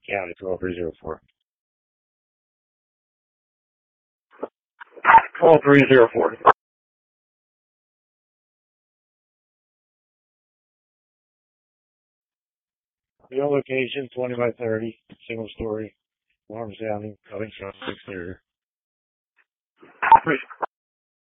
County 12304. 12304. Your location, 20 by 30, single story, warm sounding, cutting truck exterior.